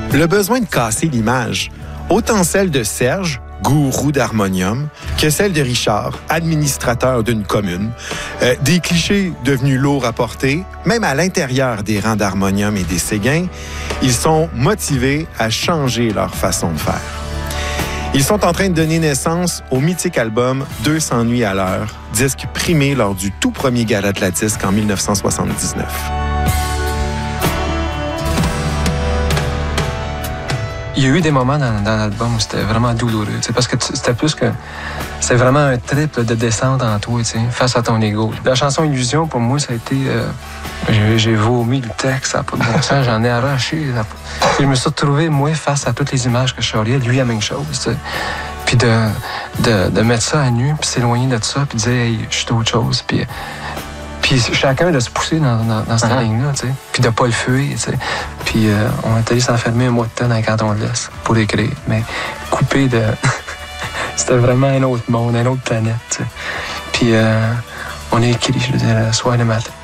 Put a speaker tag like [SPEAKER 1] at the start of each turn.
[SPEAKER 1] Le besoin de casser l'image, autant celle de Serge, gourou d'harmonium, que celle de Richard, administrateur d'une commune. Des clichés devenus lourds à porter, même à l'intérieur des rangs d'harmonium et des Séguins, ils sont motivés à changer leur façon de faire. Ils sont en train de donner naissance au mythique album 200 nuits à l'heure, disque primé lors du tout premier gala de la disque en 1979.
[SPEAKER 2] Il y a eu des moments dans l'album où c'était vraiment douloureux, parce que c'était plus que... C'était vraiment un trip de descente en toi, face à ton ego. La chanson Illusion, pour moi, ça a été... j'ai vomi le texte, ça n'a pas de bon sens, j'en ai arraché. Je me suis retrouvé, moi, face à toutes les images que je charriais, lui, la même chose. T'sais. Puis de mettre ça à nu, puis s'éloigner de ça, puis dire, hey, je suis autre chose. Puis chacun de se pousser dans cette ligne-là, tu sais. Puis de pas le fuir, tu sais. Puis on est allé s'enfermer un mois de temps dans le canton de l'Est pour écrire. Mais coupé de... C'était vraiment un autre monde, une autre planète, tu sais. Puis on a écrit, je veux dire, le soir et le matin.